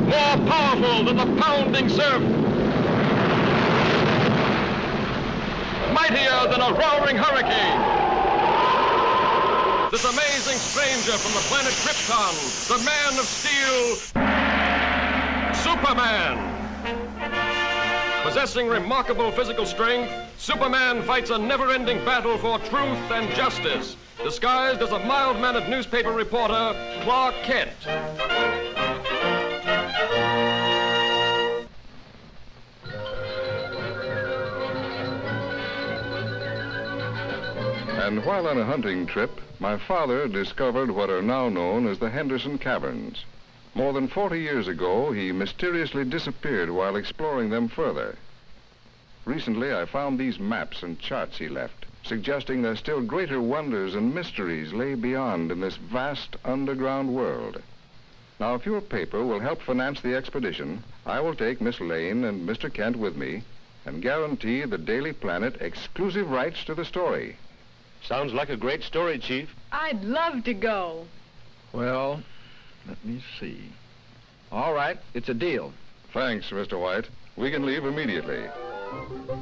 more powerful than the pounding surf, mightier than a roaring hurricane. This amazing stranger from the planet Krypton, the Man of Steel, Superman. Possessing remarkable physical strength, Superman fights a never-ending battle for truth and justice, disguised as a mild-mannered newspaper reporter, Clark Kent. And while on a hunting trip, my father discovered what are now known as the Henderson Caverns. More than 40 years ago, he mysteriously disappeared while exploring them further. Recently, I found these maps and charts he left, suggesting that still greater wonders and mysteries lay beyond in this vast underground world. Now, if your paper will help finance the expedition, I will take Miss Lane and Mr. Kent with me and guarantee the Daily Planet exclusive rights to the story. Sounds like a great story, Chief. I'd love to go. Well, let me see. All right, it's a deal. Thanks, Mr. White. We can leave immediately.